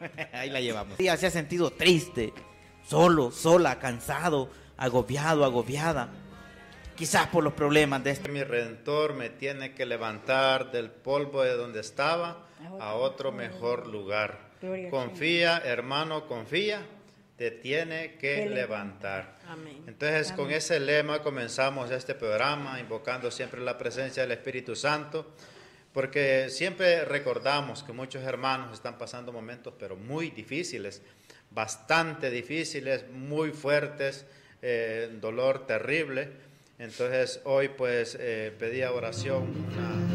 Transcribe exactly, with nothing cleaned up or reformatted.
Ahí la llevamos. Ya se ha sentido triste, solo, sola, cansado, agobiado, agobiada. Quizás por los problemas de este. Mi Redentor me tiene que levantar del polvo de donde estaba a otro mejor lugar. Confía, hermano, confía, te tiene que levantar. Amén. Entonces, Amén. con ese lema comenzamos este programa, invocando siempre la presencia del Espíritu Santo, porque siempre recordamos que muchos hermanos están pasando momentos, pero muy difíciles, bastante difíciles, muy fuertes, eh, dolor terrible. Entonces hoy pues eh, pedía oración, una